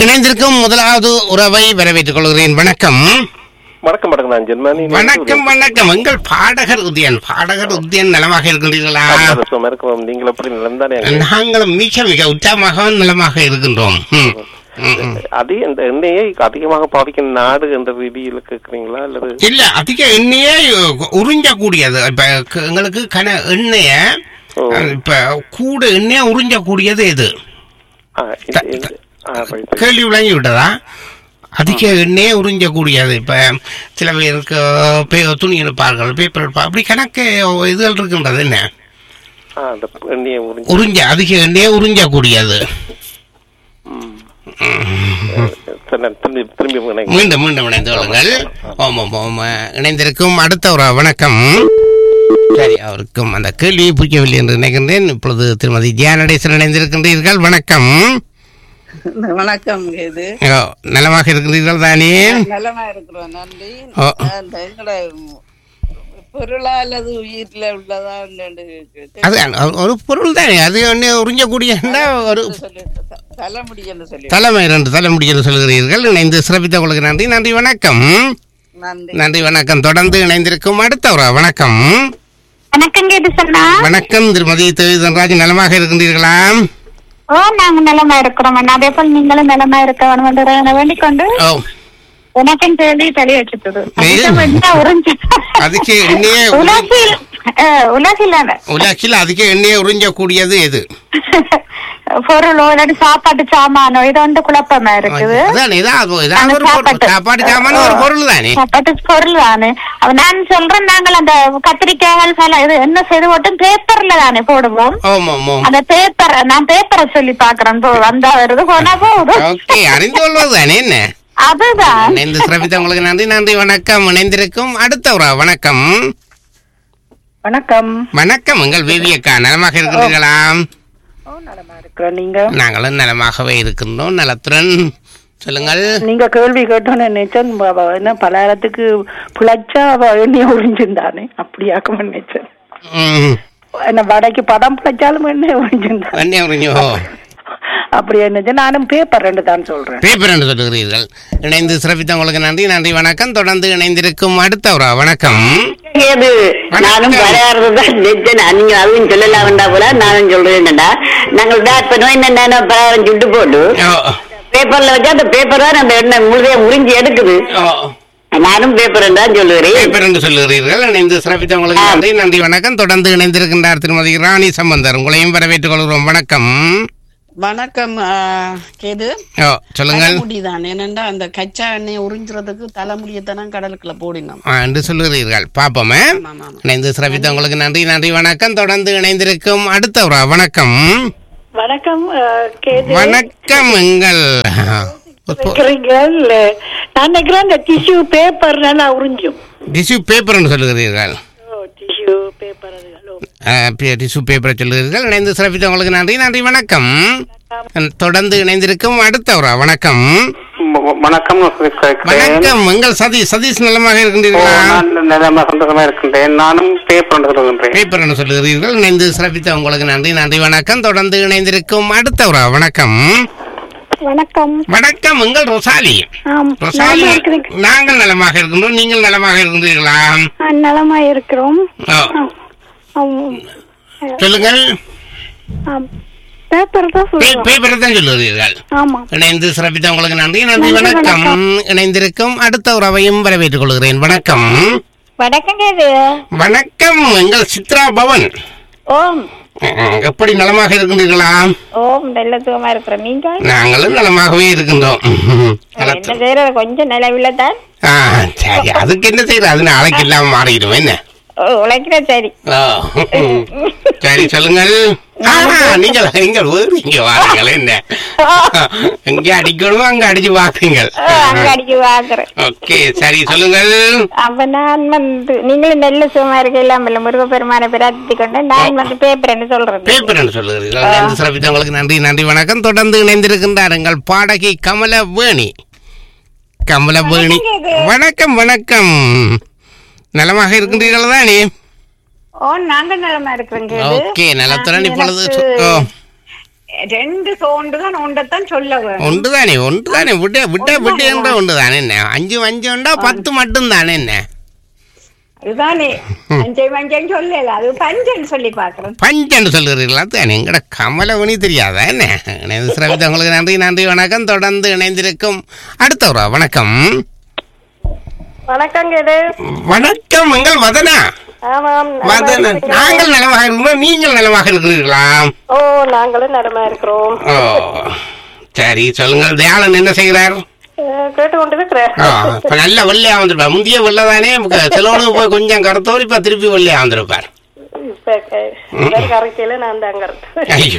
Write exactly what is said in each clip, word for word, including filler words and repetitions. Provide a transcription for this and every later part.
இணைந்திருக்கும் முதலாவது உறவை வரவேற்றுக் கொள்கிறேன். வணக்கம். வணக்கம் வணக்கம் நான் ஜெர்மனி. வணக்கம் வணக்கம். எங்கள் பாடகர் உதயன் பாடகர் உதயன் நலமாக இருக்கின்றீர்களா? நீங்கள் எப்படி நிலந்தானே? நாங்களும் மிக மிக உற்சாகமாக நலமாக இருக்கின்றோம். அதே இந்த எண்ணெயை அதிகமாக பாவிக்கும் நாடு என்ற ரீதியில் கேட்குறீங்களா அல்லது இல்ல? அதிக எண்ணெயை உறிஞ்சக்கூடியது இப்ப எங்களுக்கு கன எண்ணெய இப்ப கூட எண்ணெய உறிஞ்சக்கூடியது எது? கேள்வி விளங்கி விட்டதா? அதிக எண்ணெயை உறிஞ்சக்கூடியது இப்ப சில பேருக்கு துணி எடுப்பார்கள், பேப்பர் எடுப்பார்கள், அப்படி கணக்கு இதுகள் இருக்கின்றது. என்ன உறிஞ்ச அதிக எண்ணெயை உறிஞ்சக்கூடியது? மீண்டும் மீண்டும் இணைந்து கொள்ளுங்கள். ஓமம் ஓம இணைந்திருக்கும் அடுத்த ஒரு வணக்கம். சரி, அவருக்கும் அந்த கேள்வியை புரியவில்லை என்று நினைக்கின்றேன். இப்பொழுது திருமதி ஜியானடேசன் இணைந்திருக்கின்றீர்கள். வணக்கம். வணக்கம். நலமாக இருக்கின்றீர்கள் தானே? நலமா இருக்கிறோம், நன்றி. எங்களோட பொருளா அல்லது உயிரில உள்ளதா? அது ஒரு பொருள் தானே, அது ஒன்று உறிஞ்சக்கூடிய ஒரு தலைமுடி என்று சொல்லி தலைமை ரெண்டு தலைமுடி என்று சொல்கிறீர்கள். இணைந்து சிறப்பித்த உங்களுக்கு நன்றி. நன்றி வணக்கம். நன்றி வணக்கம். தொடர்ந்து இணைந்திருக்கும் அடுத்த ஒரு வணக்கம். வணக்கம் திருமதி தன்ராஜ், நலமாக இருக்கின்றீர்களா? ஓ, நாங்க நலமா இருக்கிறோம். அதே போல நீங்களும் நலமா இருக்க வேணும் வேண்டிக் கொண்டு எனக்கும் கேள்வி தெளிய வச்சுட்டது. அதுக்கு எண்ணெயை உலகில் உலகில் அதிக எண்ணெயை உறிஞ்சக்கூடியது எது? பொருளோ இல்லாட்டி சாப்பாட்டு சாமானோ இது வந்து குழப்பமா இருக்குது. சாப்பாட்டு சாமான ஒரு பொருள் தானே, சாப்பாட்டு பொருள் தானே. நான் சொல்றேன், நாங்கள் அந்த கத்திரிக்காய்கள் இது என்ன செய்து போட்டு பேப்பர்ல தானே போடுவோம். அந்த பேப்பர் நான் பேப்பரை சொல்லி பாக்குறேன், வந்தா வருது போனா போகுது. அறிந்து கொள்வது தானே. என்ன அதுதான். இணைந்து சிறப்பித்த உங்களுக்கு நன்றி. நன்றி வணக்கம். இணைந்திருக்கும் அடுத்த ஒரு வணக்கம். வணக்கம். வணக்கம். உங்கள் பேபியக்கா நலமாக இருக்கிறீர்களா? நீங்க? நாங்களும் நலமாகவே இருக்கின்றோம். நலத்துடன் சொல்லுங்கள். நீங்க கேள்வி கேட்டோன்னு நினைச்சேன், என்ன பலகாரத்துக்கு பிழைச்சா எண்ணெய் உறிஞ்சிருந்தானே, அப்படியாக்க நினைச்சேன். என்ன வடைக்கு பதம் பிழைச்சாலும் எண்ணெய் உறிஞ்சிருந்தா எண்ணெய் உறிஞ்சோ அப்படி என்ன? நானும் பேப்பர் ரெண்டு தான் சொல்றேன். பேப்பர் ரெண்டு சொல்லுகிறீர்கள். இணைந்து சிறப்பித்த உங்களுக்கு நன்றி. நன்றி வணக்கம். தொடர்ந்து இணைந்திருக்கும் அடுத்த ஒரு வணக்கம். நானும் வரையாடுறதுதான் நீங்க அதுவும் சொல்லலாம் வேண்டா போல நானும் சொல்றேன்டா. நாங்கள் பேக் பண்ணுவோம், என்ன பலகாரம் சுட்டு போட்டு பேப்பர்ல வச்சா அந்த பேப்பர் தான் அந்த எண்ணெய் முழுதைய முறிஞ்சி எடுக்குது. நானும் பேப்பர் தான் சொல்லுகிறேன். பேப்பர் என்று சொல்லுகிறீர்கள். இணைந்து சிறப்பித்த உங்களுக்கு நன்றி. நன்றி வணக்கம். தொடர்ந்து இணைந்திருக்கின்றார் திருமதி ராணி சம்பந்தர். உங்களையும் வரவேற்றுக் கொள்கிறோம். வணக்கம். வணக்கம். கேது சொல்லுங்கள். முடிதான் என்னண்டா அந்த கச்சா எண்ணெய் உறிஞ்சுறதுக்கு தலைமுடியத்தான கடலுக்குள்ள போடினோம் என்று சொல்லுகிறீர்கள். பாப்போமே. இணைந்து சிறப்பித்த உங்களுக்கு நன்றி. நன்றி வணக்கம். தொடர்ந்து இணைந்திருக்கும் அடுத்த ஒரு வணக்கம். வணக்கம். வணக்கம். எங்கள் நான் நினைக்கிறேன் இந்த டிஷ்யூ பேப்பர் நல்லா உறிஞ்சும். டிஷ்யூ பேப்பர் சொல்லுகிறீர்கள். டிஷ்யூ பேப்பர் டிஷ்யூ பேப்பரை சொல்லுகிறீர்கள். இணைந்து சிறப்பித்த உங்களுக்கு நன்றி. நன்றி வணக்கம். தொடர்ந்து இணைந்திருக்கும் அடுத்த ஒரு வணக்கம். வணக்கம். வணக்கம். உங்கள் சதீஷ் சதீஷ் நலமாக இருக்கின்றீர்களா? சந்தோஷமா இருக்கின்றேன். நானும் பேப்பர் சொல்லுகின்றேன். பேப்பர் என்று சொல்லுகிறீர்கள். இணைந்து சிறப்பித்த உங்களுக்கு நன்றி. நன்றி வணக்கம். தொடர்ந்து இணைந்திருக்கும் அடுத்த ஒரு வணக்கம். வணக்கம். வணக்கம். உங்கள் ரொசாலி. ரொசாலி, நாங்கள் நலமாக இருக்கின்றோம். நீங்கள் நலமாக இருக்கின்றீர்களா? நலமா இருக்கிறோம். சொல்லுங்கள். பேப்பர் தான் சொல்லுகிறீர்கள். இணைந்து சிறப்பித்த உங்களுக்கு நன்றி. நன்றி வணக்கம். இணைந்திருக்கும் அடுத்த உறவையும் வரவேற்றுக் கொள்கிறேன். வணக்கம். வணக்கம். வணக்கம். எங்கள் சித்ரா பவன். ஓம். எப்படி நலமாக இருக்கின்றீர்களா? ஓம், நல்ல சுகமா இருக்கிறோம். நீங்கள்? நாங்களும் நலமாகவே இருக்கின்றோம். கொஞ்சம் நிலவில்லை தான். சரி, அதுக்கு என்ன செய்யற? அது நாளைக்கு இல்லாம மாறிடும். என்ன உழைக்கிற? சரி சரி சொல்லுங்கள். நீங்கள் நீங்கள் இங்க வாருங்கள். என்ன எங்க அடிக்கணுமோ அங்க அடிச்சு பாக்குறீங்கள். ஓகே, சரி சொல்லுங்கள். அப்ப நான் வந்து நீங்களும் நல்ல சுகமா இருக்க இல்லாம முருகப்பெருமானை பிரார்த்தி கொண்டு நான் வந்து பேப்பர் என்ன சொல்றேன். பேப்பர் என்ன சொல்லுகிறீர்கள். சிறப்பித்தவங்களுக்கு நன்றி. நன்றி வணக்கம். தொடர்ந்து இணைந்திருக்கின்றார் எங்கள் பாடகி கமலவேணி. கமலவேணி வணக்கம். வணக்கம். நலமாக இருக்கின்றீர்கள் தானே? ஓ, நாங்க நலமா இருக்கிறோம். ஓகே, நலத்துடன் இப்பொழுது ரெண்டு சோண்டு தான் ஒன்றத்தான் சொல்ல வேணும். ஒன்றுதானே ஒன்றுதானே விட்ட விட்ட விட்டு என்ற ஒன்றுதானே என்ன அஞ்சு அஞ்சு உண்டா பத்து மட்டும் தானே என்ன அதுதானே அஞ்சை மஞ்சள் சொல்லல அது பஞ்சன்னு சொல்லி பாக்குறேன். பஞ்சன்னு சொல்லுறீங்களா தானே எங்கட கமலவணி தெரியாதா என்ன இணைந்து சிறப்பித்த உங்களுக்கு நன்றி நன்றி வணக்கம். தொடர்ந்து இணைந்திருக்கும் அடுத்த ஒரு வணக்கம். வணக்கம் கேது. வணக்கம் எங்கள் வதனா. ஆமாம் வதனா நாங்கள் நலமாக இருக்கிறோம். நீங்கள் நலமாக இருக்கிறீர்களா? ஓ நாங்களும் நலமா இருக்கிறோம். ஓ சரி சொல்லுங்கள். தயாளன் என்ன செய்கிறார்? கேட்டு கொண்டு இருக்கிறேன். நல்ல வெள்ளையா வந்துருப்பார். முந்தைய வெள்ளதானே செலவனுக்கு போய் கொஞ்சம் கருத்தோடு இப்ப திருப்பி வெள்ளையா வந்திருப்பார். கரைக்கையில நான் தான் கருத்து. ஐயோ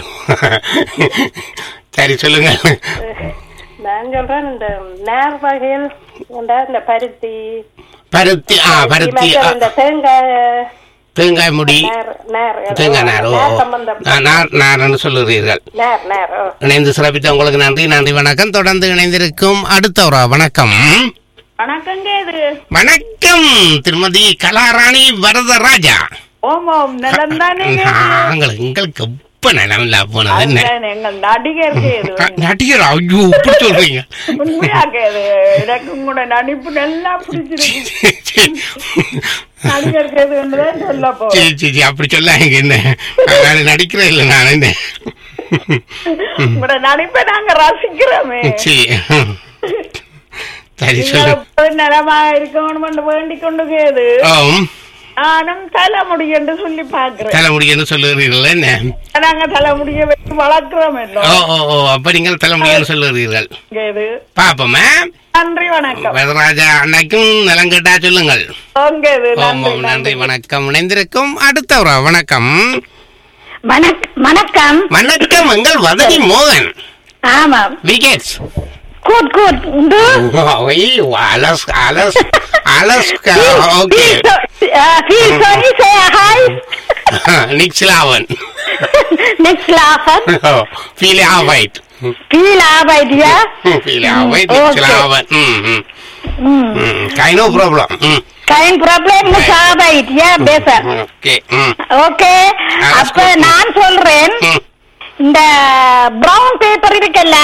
சரி சொல்லுங்க. நான் சொல்றேன் இந்த நேர் வகையில் இந்த பருத்தி பருத்தி ஆ பருத்தி இந்த தேங்காய் தேங்காய் முடி தேங்காய் நார். ஓ நார் நார்ன்னு சொல்லுறீர்கள். இணைந்து சிறப்பித்த உங்களுக்கு நன்றி நன்றி வணக்கம். தொடர்ந்து இணைந்திருக்கும் அடுத்த ஒரு வணக்கம். வணக்கம் வணக்கம் திருமதி கலாராணி வரதராஜா. ஓமாம் நலம் தானே? எங்களுக்கு எப்ப நலம் இல்ல போனது என்ன எங்கள் நடிகர் நடிகர் ஐயோ இப்படி சொல்றீங்க. எனக்கு கூட நடிப்பு நல்லா பிடிச்சிருக்கு. நடிகர் சொல்ல போ அப்படி சொல்ல என்ன நான் நடிக்கிறேன் இல்ல நான் என்ன நடிப்பை நாங்க ரசிக்கிறோமே. சரி சொல்லு. நலமா இருக்கணும் வேண்டிக் கொண்டு கேது. நானும் தலைமுடி என்று சொல்லி பாக்குறேன். தலைமுடி என்று சொல்லுகிறீர்கள் என்ன? நாங்க தலைமுடிய வச்சு வளர்க்கிறோம். ஓ ஓ ஓ அப்ப நீங்கள் தலைமுடி என்று சொல்லுகிறீர்கள். பாப்போமா. நன்றி வணக்கம். வரதராஜா அன்னைக்கும் நலம் கேட்டா சொல்லுங்கள். நன்றி வணக்கம். இணைந்திருக்கும் அடுத்த ஒரு வணக்கம். வணக்கம் வணக்கம் எங்கள் வதனி மோகன். ஆமாம் விகேட்ஸ் Good, good. Do? Oh, Alaska, Alaska, Alaska. Okay. Feel, so, uh, feel sorry, say hi. Nick Slaven. Nick Slaven. Oh, feel Arbeit. Feel Arbeit, yeah? Feel Arbeit, Nick Slaven. Mm-hmm. Mm. Kind of problem. Mm. Kind problem, Nick Arbeit, yeah, better. Okay. Mm. Okay. அப்ப நான் சொல்றேன். இந்த brown paper இருக்குல்ல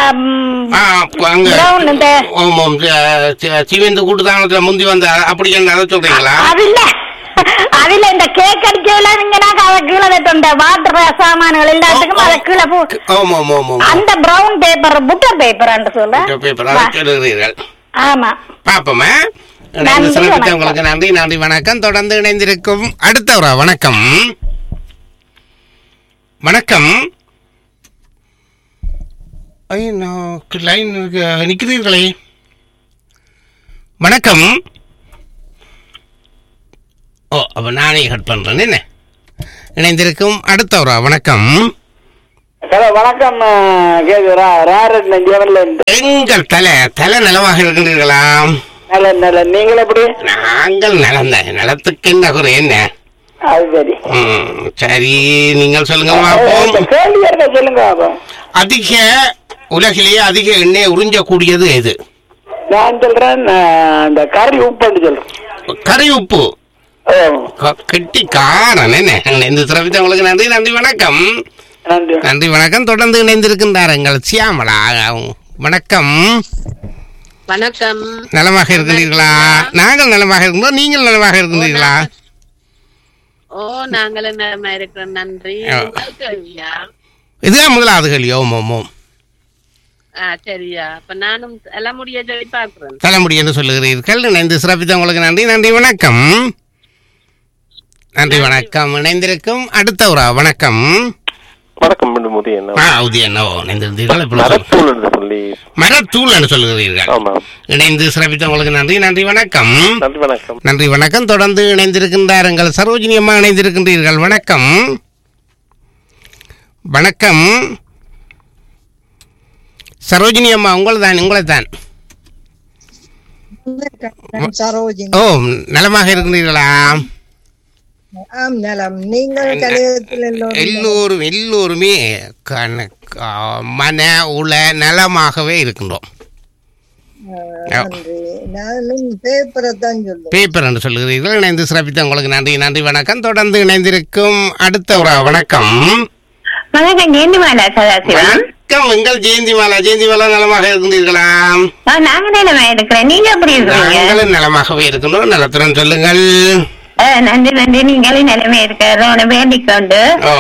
சிவந்து கூட்டுதானத்துல முந்தி வந்த அப்படி அதை சொல்றீங்களா? அதுல அதுல இந்த கேக் அடிக்கலாம் நீங்கன்னா அதை கீழே இந்த வாட்டர் சாமான்கள் எல்லாத்துக்கும் அதை கீழே போ. அந்த பிரவுன் பேப்பர் புட்டர் பேப்பர் சொல்லுகிறீர்கள். ஆமா பாப்போமா. உங்களுக்கு நன்றி நன்றி வணக்கம். தொடர்ந்து இணைந்திருக்கும் அடுத்த ஒரு வணக்கம். வணக்கம். லைன் நிற்கிறீர்களே. வணக்கம். ஓ அப்ப நானே கட் பண்றேன். என்ன இணைந்திருக்கும் அடுத்த ஒரு வணக்கம். வணக்கம். எங்கள் தலை தலை நலமாக இருக்கின்றீர்களா? நீங்கள் எப்படி? நாங்கள் நலம் தான். நலத்துக்கு என்ன குறை என்ன? சரி நீங்கள் சொல்லுங்க. சொல்லுங்க. அதிக உலகிலேயே அதிக எண்ணெய் உறிஞ்சக்கூடியது எது? நான் சொல்றேன் கறி உப்பு சொல்றேன். கறி உப்பு கெட்டி காரன். என்ன இந்த சிறப்பித்த உங்களுக்கு நன்றி நன்றி வணக்கம். நன்றி வணக்கம். தொடர்ந்து இணைந்திருக்கின்றார் எங்கள் சியாமலா. வணக்கம். வணக்கம். நலமாக இருக்கிறீர்களா? நாங்கள் நலமாக இருக்கிறோம். நீங்கள் நலமாக இருக்கிறீர்களா? ஓ நாங்கள் நலமா இருக்கிறோம். நன்றி. இதுதான் முதலாவது கேள்வி. ஓம் ஓம் ஓம். சரியா அப்ப நானும் தலைமுடிய சொல்லி பார்க்கிறேன். தலைமுடி என்று சொல்லுகிறீர்கள். இணைந்து சிறப்பித்த உங்களுக்கு நன்றி நன்றி வணக்கம். நன்றி வணக்கம். இணைந்திருக்கும் அடுத்த ஒரு வணக்கம். வணக்கம். மரத்தூள் என்று சொல்லுகிறீர்கள். இணைந்து சிறப்பித்த உங்களுக்கு நன்றி நன்றி வணக்கம். நன்றி வணக்கம். தொடர்ந்து இணைந்திருக்கின்றார் எங்கள் சரோஜினி அம்மா. இணைந்திருக்கின்றீர்கள். வணக்கம். வணக்கம் சரோஜினி அம்மா. உங்களை தான் உங்களை தான் ஓ நலமாக இருக்கிறீர்களா? எல்லோரும் எல்லோருமே மன உள நலமாகவே இருக்கின்றோம். பேப்பர் என்று சொல்லுகிறீர்கள். இணைந்து சிறப்பித்த உங்களுக்கு நன்றி நன்றி வணக்கம். தொடர்ந்து இணைந்திருக்கும் அடுத்த ஒரு வணக்கம். வணக்கம் ஜெயந்திமாலா சதாசிவம். வணக்கம் எங்கள் ஜெயந்திமாலா. ஜெயந்திமாலா நலமாக இருக்கின்றீர்களா? நாங்க நலமா இருக்கிறேன். நீங்க எப்படி இருக்கீங்க? நாங்களும் நலமாகவே இருக்கணும். நலத்துடன் சொல்லுங்கள். நன்றி நன்றி. நீங்களும் நிலைமை இருக்கிற வேண்டிக் கொண்டு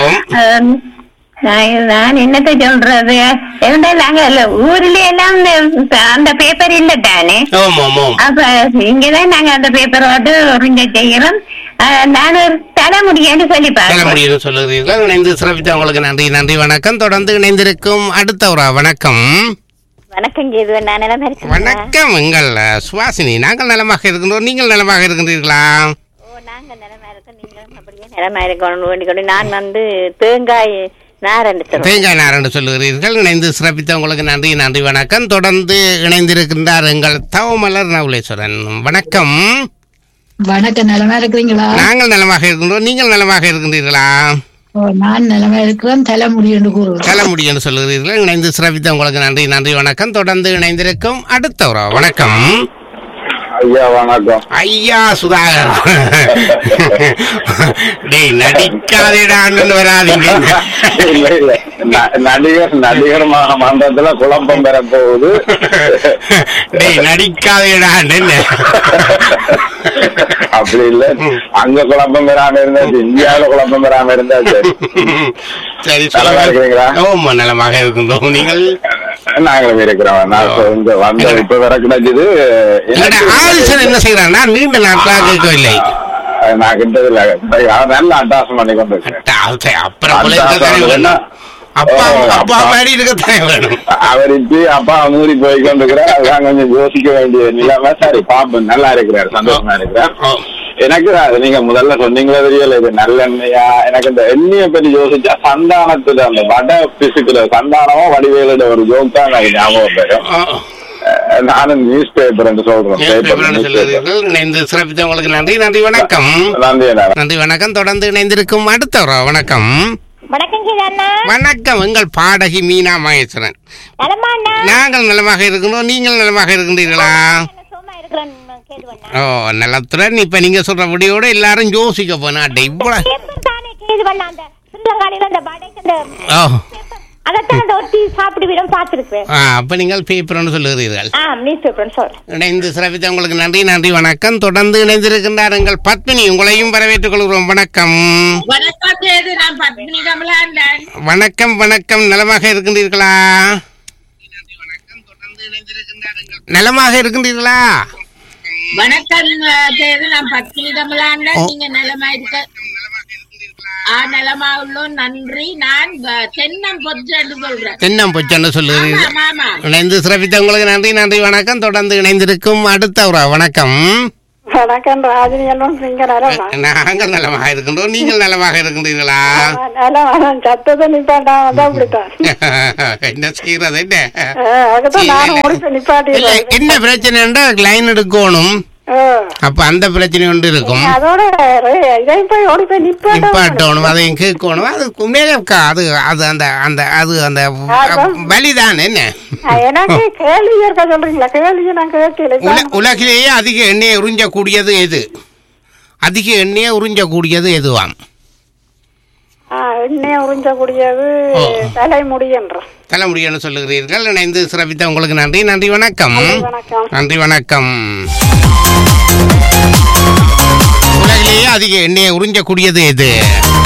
நான் என்னத்தை சொல்றது, நாங்க ஊர்ல எல்லாம் அந்த பேப்பர் இல்ல தானே, அப்ப இங்கதான் நாங்க அந்த பேப்பரோடு ஒருங்க செய்யறோம். நான் ஒரு தலைமுடியன்னு சொல்லி தலைமுடின்னு சொல்லுகிறீர்கள். இணைந்து சிறப்பித்த உங்களுக்கு நன்றி. நன்றி வணக்கம். தொடர்ந்து இணைந்திருக்கும் அடுத்த ஒரு வணக்கம். வணக்கம் கேது. நான் நலமா இருக்கேன். வணக்கம் எங்கள் சுவாசினி. நாங்கள் நலமாக இருக்கின்றோம். நீங்கள் நலமாக இருக்கின்றீர்களா? நாங்க நலமா இருக்கோம். நீங்களும் அப்படியே நலமா இருக்கணும் வேண்டிக்கொண்டு நான் வந்து தேங்காய் தேங்காய் நாரண்டு சொல்லுகிறீர்கள். இணைந்து சிறப்பித்த உங்களுக்கு நன்றி. நன்றி வணக்கம். தொடர்ந்து இணைந்திருக்கின்றார் எங்கள் தவமலர் நவுலேஸ்வரன். வணக்கம். வணக்கம். நலமா இருக்கிறீங்களா? நாங்கள் நலமாக இருக்கின்றோம். நீங்கள் நலமாக இருக்கின்றீர்களா? நான் நலமா இருக்கிறேன். தலைமுடி என்று கூறுவோம். தலைமுடி என்று சொல்லுகிறீர்கள். இணைந்து சிறப்பித்த உங்களுக்கு நன்றி. நன்றி வணக்கம். தொடர்ந்து இணைந்திருக்கும் அடுத்த ஒரு வணக்கம். ஐயா வணக்கம். ஐயா சுதாகர். டேய் நடிக்காதேடான்னு வராதீங்க. இல்ல இல்ல நடிகர் நடிகர் மன்றத்துல குழப்பம் பெற போகுது. டேய் நடிக்காதேடான்னு. அப்படி இல்ல, அங்க குழப்பம் பெறாம இருந்தாச்சு, இந்தியாவில குழப்பம் பெறாம இருந்தாச்சு. சரி, நலமா இருக்கிறீங்களா? ஓமா நலமாக இருக்கின்றோம். நீங்கள்? நாங்களும் இருக்கிறோம். வந்த இப்ப வேற கிடைச்சது. என்ன செய்யறான்? நீண்ட நாட்களாக கேட்கவில்லை. நான் கிட்டதில்ல. நல்ல அட்டாசம் பண்ணி கொண்டு அவர் இப்ப அப்பா மூடி போய் கொண்டிருக்கிறார். அதுதான் கொஞ்சம் யோசிக்க வேண்டிய நிலைமை. சரி பாப்போம். நல்லா இருக்கிறார், சந்தோஷமா இருக்கிறார். எனக்கு அது நீங்க முதல்ல சொன்னீங்களே தெரியல, இது நல்லெண்ணெயா. எனக்கு இந்த எண்ணெயை பற்றி யோசிச்சா சந்தானத்துல அந்த வட பிசுக்குல சந்தானமோ வடிவேலோட ஒரு ஜோக் தான் எனக்கு ஞாபகம் வரும். நானும் நியூஸ் பேப்பர் என்று சொல்றேன். சிறப்பித்த உங்களுக்கு நன்றி. நன்றி வணக்கம். நன்றி நன்றி வணக்கம். தொடர்ந்து இணைந்திருக்கும் அடுத்த ஒரு வணக்கம். வணக்கம் எங்கள் பாடகி மீனா மகேஸ்வரன். நாங்கள் நலமாக இருக்கணும். நீங்கள் நலமாக இருக்கின்றீர்களா? ஓ நலத்துடன். இப்ப நீங்க சொல்ற முடியோட எல்லாரும் யோசிக்க போனா இவ்வளவு அப்ப நீங்கள் பேப்பர்னு சொல்லுகிறீர்கள். இணைந்து சிறப்பித்த உங்களுக்கு நன்றி. நன்றி வணக்கம். தொடர்ந்து இணைந்திருக்கின்றார் எங்கள் பத்மினி. உங்களையும் வரவேற்றுக் கொள்கிறோம். வணக்கம். வணக்கம் வணக்கம். நலமாக இருக்கின்றீர்களா? நலமாக இருக்கின்றீர்களா? வணக்கம். நான் பத்மினி தமிழாண்ட. நீங்க நலமா இருக்க? நன்றி. நான் தென்னம் பொச்சன்னு சொல்றேன். தென்னம் பொச்சன்னு சொல்லுகிறீர்கள். இணைந்து சிறப்பித்த உங்களுக்கு நன்றி. நன்றி வணக்கம். தொடர்ந்து இணைந்திருக்கும் அடுத்த ஒரு வணக்கம். வணக்கம் ராஜினி. நாங்கள் நலமாக இருக்கின்றோம். நீங்கள் நலமாக இருக்கின்றீர்களா? சத்தத்தை நிப்பாட்டா அப்படித்தான். என்ன செய்யறது? என்ன என்ன பிரச்சனை என்றால் லைன் எடுக்கணும். அப்ப அந்த பிரச்சனை ஒன்று இருக்கும். நிப்பாட்டணும், அதையும் கேட்கணும். அது உண்மையிலே அது அது அந்த அந்த அது அந்த வலிதான். என்ன உலகிலேயே அதிக எண்ணெயை உறிஞ்சக்கூடியது எது? அதிக எண்ணெயை உறிஞ்சக்கூடியது எதுவாம்? எண்ணெய் உறிஞ்சக்கூடியது தலைமுடி என்றோம். தலைமுடின்னு சொல்லுகிறீர்கள். இணைந்து சிறப்பித்த உங்களுக்கு நன்றி. நன்றி வணக்கம். நன்றி வணக்கம். உலகிலேயே அதிக எண்ணெயை உறிஞ்சக்கூடியது எது?